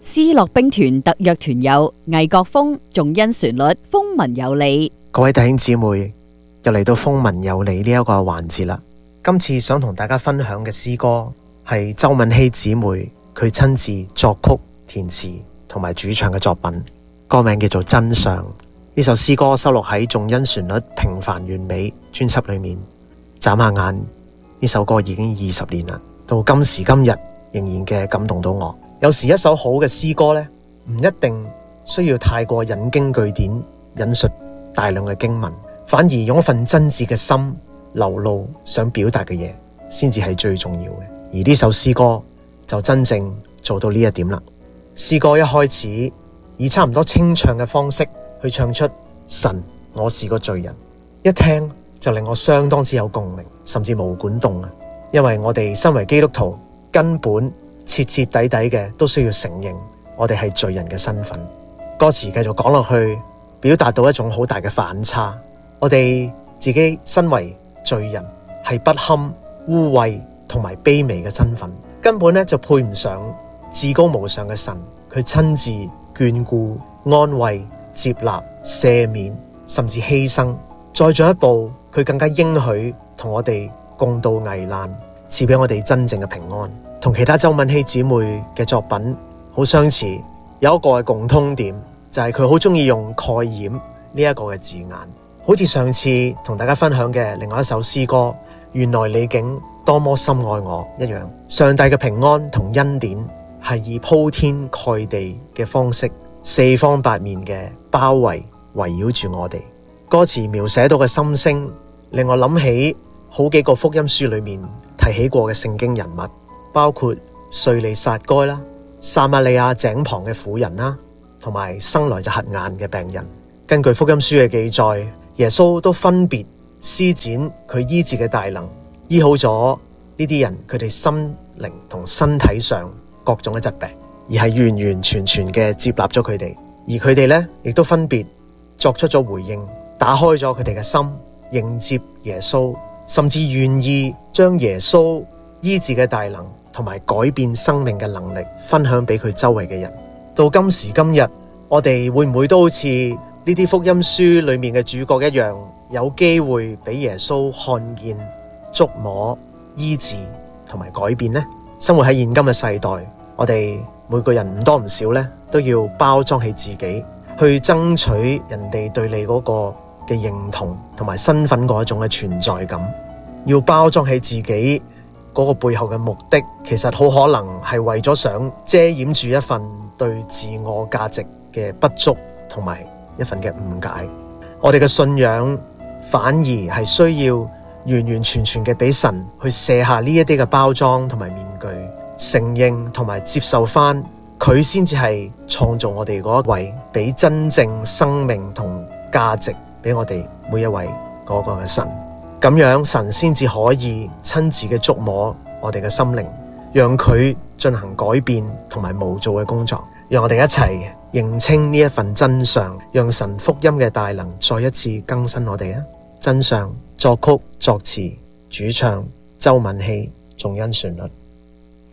思樂兵團特約團友魏國峰，重因旋律，風聞有你。 各位弟兄姊妹，又嚟到風聞有你呢一個環節啦。今次想同大家分享嘅詩歌係周敏希姊妹佢親自作曲、填詞同埋主唱嘅作品，歌名叫做《真相》。呢首詩歌收錄喺《重因旋律平凡完美》專輯裏面。眨下眼，呢首歌已經20年啦，到今時今日仍然嘅感動到我。有時一首好嘅詩歌呢，唔一定需要太過引經據典，引述大量嘅經文，反而用一份真摯嘅心流露想表達嘅嘢，先至係最重要嘅。而呢首詩歌就真正做到呢一點啦。詩歌一開始以差唔多清唱嘅方式去唱出神，我是個罪人，一聽就令我相當之有共鳴，甚至毛管動啊！因為我哋身為基督徒，根本徹徹底底嘅都需要承認我哋係罪人嘅身份。歌詞繼續講落去，表達到一種好大嘅反差。我哋自己身為罪人，係不堪、污穢同埋卑微嘅身份，根本咧就配唔上至高無上嘅神，佢親自眷顧、安慰、接納、赦免，甚至犧牲。再進一步，佢更加應許同我哋共度危難，賜俾我哋真正嘅平安。同其他周敏希姊妹嘅作品好相似，有一個嘅共通點，就係佢好中意用蓋掩呢一個嘅字眼。好似上次同大家分享嘅另外一首詩歌，原來你竟多麼深愛我一樣，上帝嘅平安同恩典係以鋪天蓋地嘅方式，四方八面嘅包圍圍繞住我哋。歌詞描寫到嘅心聲，令我諗起好幾個福音書裏面提起過嘅聖經人物，包括稅吏撒該啦、撒瑪利亞井旁嘅婦人啦，同埋生來就瞎眼嘅病人。根據福音書嘅記載，耶穌都分別施展佢醫治嘅大能，醫好咗呢啲人佢哋心靈同身體上各種嘅疾病，而係完完全全嘅接納咗佢哋。而佢哋呢，亦都分別作出咗回應，打開咗佢哋嘅心，迎接耶穌，甚至願意將耶穌醫治嘅大能同埋改變生命嘅能力分享俾佢周圍嘅人。到今時今日，我哋會唔會都好似呢啲福音書裏面嘅主角一樣，有機會俾耶穌看見、觸摸、醫治同埋改變呢？生活喺現今嘅世代，我哋每個人唔多唔少呢，都要包裝起自己，去爭取人哋對你嗰個嘅認同同埋身份嗰一種嘅存在感。要包裝起自己嗰個背後嘅目的，其實好可能係為咗想遮掩住一份對自我價值嘅不足同埋一份嘅誤解。我哋嘅信仰反而係需要完完全全嘅俾神去卸下呢一啲嘅包裝同埋面具，承認同埋接受翻佢先至係創造我哋嗰一位，俾真正生命同價值俾我哋每一位嗰個嘅神。咁樣神先至可以親自嘅觸摸我哋嘅心靈，讓佢進行改變同埋無造嘅工作。讓我哋一齊認清呢一份真相，讓神福音嘅大能再一次更新我哋啊！真相作曲作詞主唱周敏希，重因旋律。